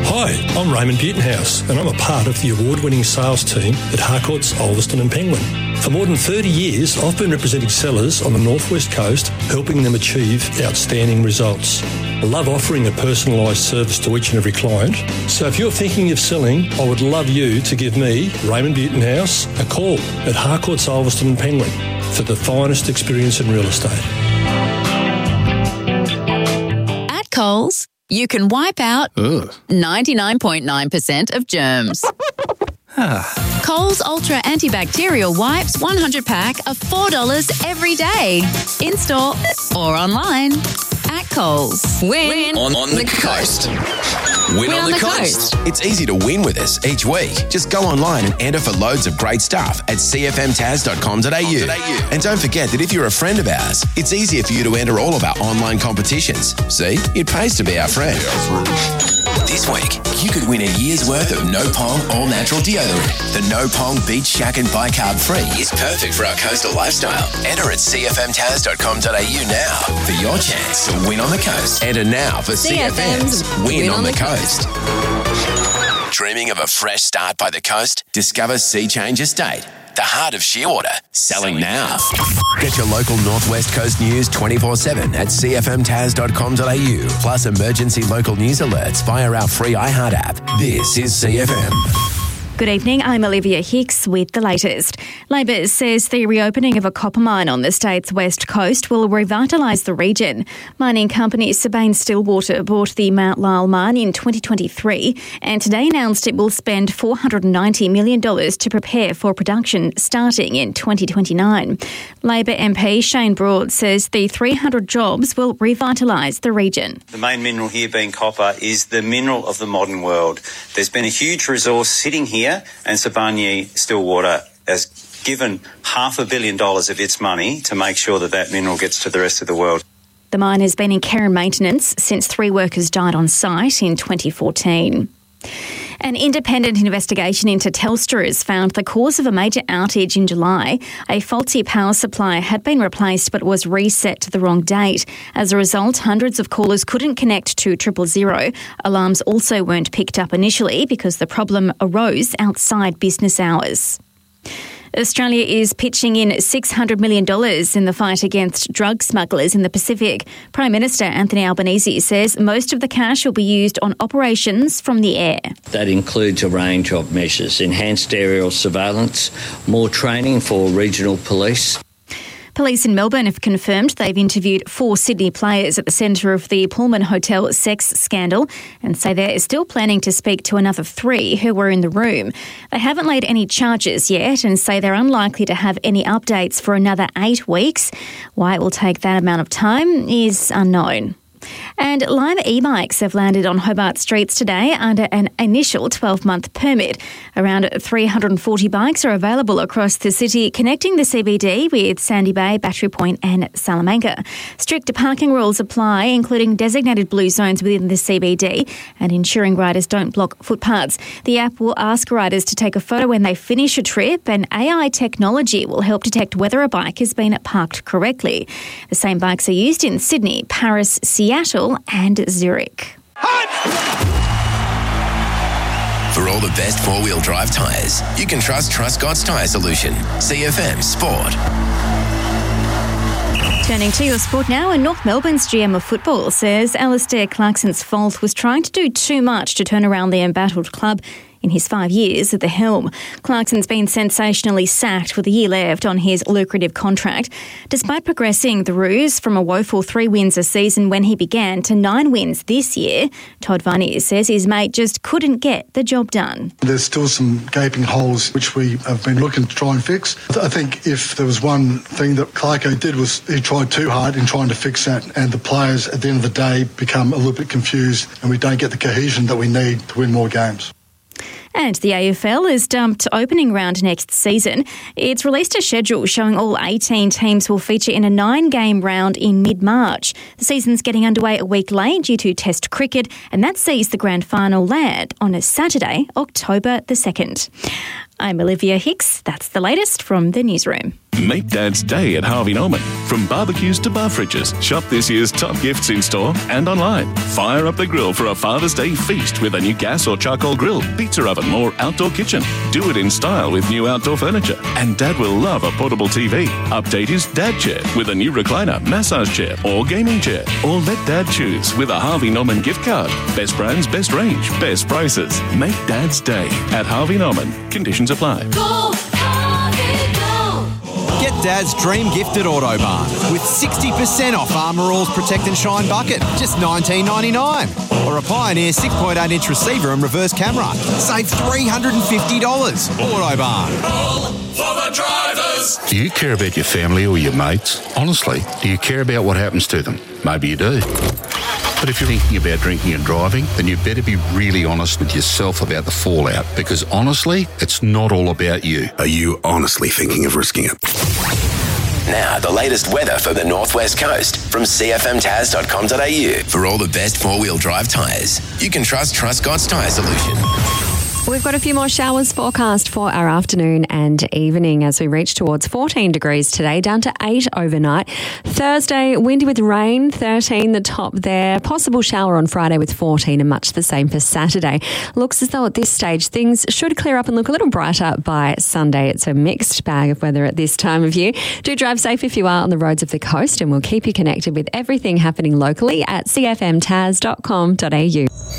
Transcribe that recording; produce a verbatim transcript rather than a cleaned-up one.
Hi, I'm Raymond Butenhouse, and I'm a part of the award-winning sales team at Harcourts, Ulverston and Penguin. For more than thirty years, I've been representing sellers on the North West Coast, helping them achieve outstanding results. I love offering a personalised service to each and every client. So if you're thinking of selling, I would love you to give me, Raymond Butenhouse, a call at Harcourts, Ulverston and Penguin for the finest experience in real estate. At Coles, you can wipe out ninety-nine point nine percent of germs. Coles Ultra Antibacterial Wipes one hundred pack are four dollars every day. In-store or online. At Coles. Win, Win on, on the, the coast. coast. Win, Win on, on the, the coast. coast. It's easy to win with us each week. Just go online and enter for loads of great stuff at c f m taz dot com dot a u. And don't forget that if you're a friend of ours, it's easier for you to enter all of our online competitions. See, it pays to be our friend. This week, you could win a year's worth of No Pong all-natural deodorant. The No Pong Beach Shack and Bicarb Free is perfect for our coastal lifestyle. Enter at c f m taz dot com dot a u now for your chance to win on the coast. Enter now for C F M's Win, win on, on the, the coast. coast. Dreaming of a fresh start by the coast? Discover Sea Change Estate, the heart of Shearwater. Selling, Selling now. now. Get your local Northwest Coast news twenty-four seven at c f m taz dot com dot a u. Plus emergency local news alerts via our free iHeart app. This is C F M. Good evening, I'm Olivia Hicks with the latest. Labor says the reopening of a copper mine on the state's west coast will revitalise the region. Mining company Sibanye-Stillwater bought the Mount Lyell mine in twenty twenty-three and today announced it will spend four hundred ninety million dollars to prepare for production starting in twenty twenty-nine. Labor M P Shane Broad says the three hundred jobs will revitalise the region. The main mineral here being copper is the mineral of the modern world. There's been a huge resource sitting here, and Sibanye-Stillwater has given half a billion dollars of its money to make sure that that mineral gets to the rest of the world. The mine has been in care and maintenance since three workers died on site in twenty fourteen. An independent investigation into Telstra has found the cause of a major outage in July. A faulty power supply had been replaced but was reset to the wrong date. As a result, hundreds of callers couldn't connect to triple zero. Alarms also weren't picked up initially because the problem arose outside business hours. Australia is pitching in six hundred million dollars in the fight against drug smugglers in the Pacific. Prime Minister Anthony Albanese says most of the cash will be used on operations from the air. That includes a range of measures: enhanced aerial surveillance, more training for regional police. Police in Melbourne have confirmed they've interviewed four Sydney players at the centre of the Pullman Hotel sex scandal and say they're still planning to speak to another three who were in the room. They haven't laid any charges yet and say they're unlikely to have any updates for another eight weeks. Why it will take that amount of time is unknown. And Lime e-bikes have landed on Hobart streets today under an initial twelve-month permit. Around three hundred forty bikes are available across the city, connecting the C B D with Sandy Bay, Battery Point and Salamanca. Strict parking rules apply, including designated blue zones within the C B D and ensuring riders don't block footpaths. The app will ask riders to take a photo when they finish a trip, and A I technology will help detect whether a bike has been parked correctly. The same bikes are used in Sydney, Paris, Seattle and Zurich. For all the best four-wheel drive tyres, you can trust Truscott's Tyre Solution. C F M Sport. Turning to your sport now, and North Melbourne's G M of football says Alistair Clarkson's fault was trying to do too much to turn around the embattled club in his five years at the helm. Clarkson's been sensationally sacked with a year left on his lucrative contract. Despite progressing the Roos from a woeful three wins a season when he began to nine wins this year, Todd Varney says his mate just couldn't get the job done. There's still some gaping holes which we have been looking to try and fix. I think if there was one thing that Clarko did was he tried too hard in trying to fix that, and the players at the end of the day become a little bit confused and we don't get the cohesion that we need to win more games. And the A F L has dumped opening round next season. It's released a schedule showing all eighteen teams will feature in a nine-game round in mid-March. The season's getting underway a week late due to Test cricket, and that sees the grand final land on a Saturday, October the second. I'm Olivia Hicks. That's the latest from the newsroom. Make Dad's Day at Harvey Norman. From barbecues to bar fridges, shop this year's top gifts in store and online. Fire up the grill for a Father's Day feast with a new gas or charcoal grill, pizza oven or outdoor kitchen. Do it in style with new outdoor furniture. And Dad will love a portable T V. Update his Dad chair with a new recliner, massage chair or gaming chair. Or let Dad choose with a Harvey Norman gift card. Best brands, best range, best prices. Make Dad's Day at Harvey Norman. Conditions apply. Go, Harvey, go. Get Dad's dream gift at Autobarn with sixty percent off Armour All's Protect and Shine bucket, just nineteen ninety-nine. Or a Pioneer six point eight inch receiver and reverse camera. Save three hundred fifty dollars. Autobarn. All for the drivers. Do you care about your family or your mates? Honestly, do you care about what happens to them? Maybe you do. But if you're thinking about drinking and driving, then you better be really honest with yourself about the fallout, because honestly, it's not all about you. Are you honestly thinking of risking it? Now, the latest weather for the Northwest Coast from c f m taz dot com dot a u. For all the best four-wheel drive tyres, you can trust Truscott's Tyre Solution. We've got a few more showers forecast for our afternoon and evening as we reach towards fourteen degrees today, down to eight overnight. Thursday, windy with rain, thirteen the top there. Possible shower on Friday with fourteen, and much the same for Saturday. Looks as though at this stage things should clear up and look a little brighter by Sunday. It's a mixed bag of weather at this time of year. Do drive safe if you are on the roads of the coast, and we'll keep you connected with everything happening locally at c f m taz dot com dot a u.